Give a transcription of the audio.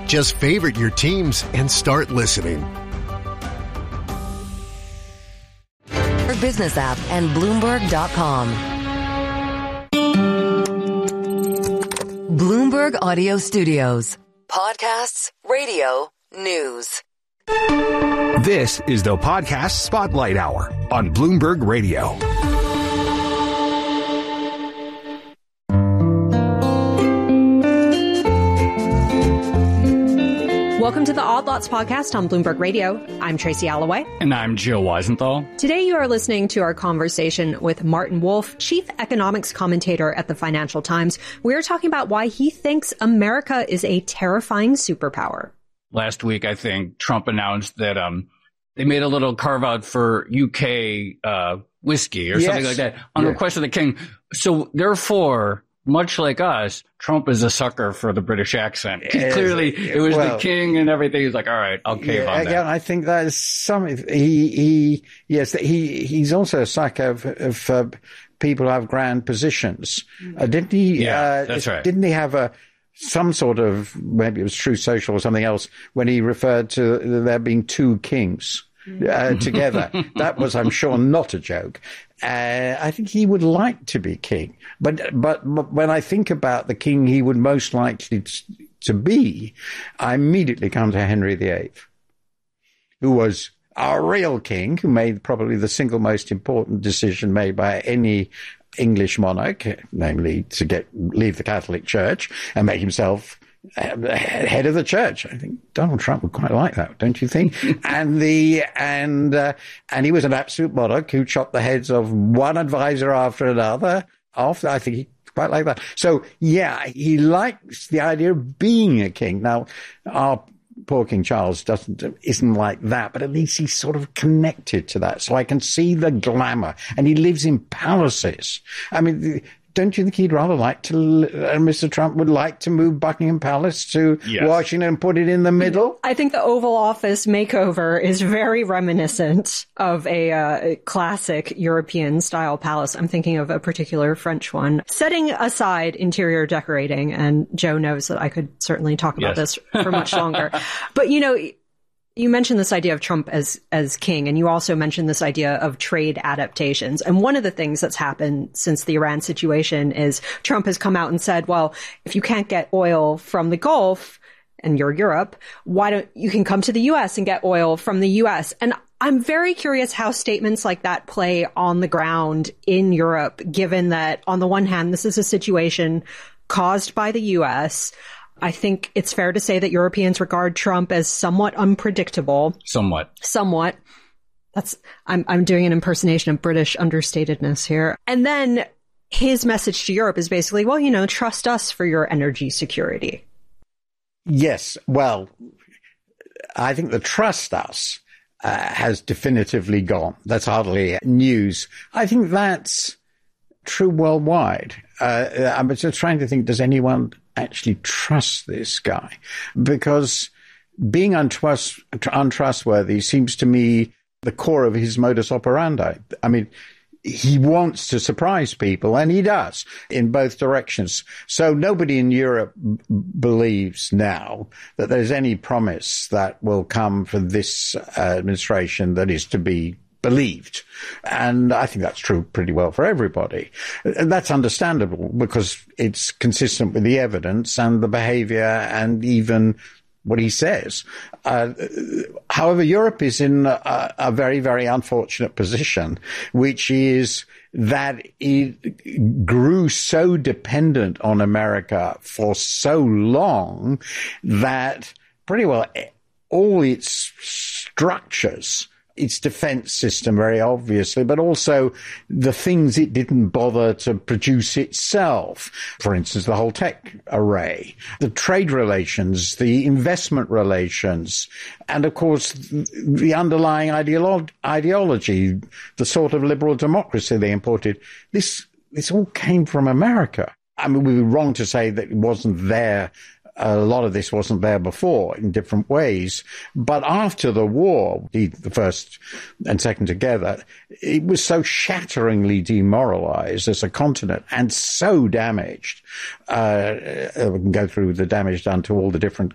Just favorite your teams and start listening. Bloomberg Business app and Bloomberg.com. Bloomberg Audio Studios. Podcasts, radio, news. This is the Podcast Spotlight Hour on Bloomberg Radio. Welcome to the Odd Lots podcast on Bloomberg Radio. I'm Tracy Alloway. And I'm Joe Weisenthal. Today you are listening to our conversation with Martin Wolf, chief economics commentator at the Financial Times. We are talking about why he thinks America is a terrifying superpower. Last week, I think Trump announced that they made a little carve out for UK whiskey or something like that on request of the king. So therefore, much like us, Trump is a sucker for the British accent. Clearly, it was the king and everything. He's like, all right, I'll cave on that. Again, I think that is something. He's also a sucker of people who have grand positions. Didn't he? Yeah, that's right. Didn't he have some sort of, maybe it was True Social or something else, when he referred to there being two kings together? That was, I'm sure, not a joke. I think he would like to be king. But when I think about the king he would most likely to be, I immediately come to Henry VIII, who was our real king, who made probably the single most important decision made by any English monarch, namely to leave the Catholic Church and make himself head of the church. I think Donald Trump would quite like that, don't you think? and he was an absolute monarch who chopped the heads of one advisor after another. I think he quite like that. So yeah, he likes the idea of being a king. Now, our poor King Charles isn't like that, but at least he's sort of connected to that. So I can see the glamour, and he lives in palaces. I mean, don't you think he'd rather like to, Mr. Trump would like to move Buckingham Palace to Washington and put it in the middle? I think the Oval Office makeover is very reminiscent of a classic European-style palace. I'm thinking of a particular French one. Setting aside interior decorating, and Joe knows that I could certainly talk about this for much longer. But, you mentioned this idea of Trump as king, and you also mentioned this idea of trade adaptations. And one of the things that's happened since the Iran situation is Trump has come out and said, well, if you can't get oil from the Gulf and you're Europe, why don't you can come to the U.S. and get oil from the U.S. And I'm very curious how statements like that play on the ground in Europe, given that on the one hand, this is a situation caused by the U.S. I think it's fair to say that Europeans regard Trump as somewhat unpredictable. Somewhat. I'm doing an impersonation of British understatedness here. And then his message to Europe is basically, well, trust us for your energy security. Yes. Well, I think the trust us has definitively gone. That's hardly news. I think that's true worldwide. I'm just trying to think, does anyone actually trust this guy? Because being untrustworthy seems to me the core of his modus operandi. I mean, he wants to surprise people, and he does in both directions. So nobody in Europe believes now that there's any promise that will come from this administration that is to be believed. And I think that's true pretty well for everybody. And that's understandable because it's consistent with the evidence and the behavior and even what he says. However, Europe is in a very, very unfortunate position, which is that it grew so dependent on America for so long that pretty well all its structures, its defense system, very obviously, but also the things it didn't bother to produce itself. For instance, the whole tech array, the trade relations, the investment relations, and of course, the underlying ideology, the sort of liberal democracy they imported. This all came from America. I mean, we were wrong to say that it wasn't there. A lot of this wasn't there before in different ways. But after the war, the first and second together, it was so shatteringly demoralized as a continent and so damaged. We can go through the damage done to all the different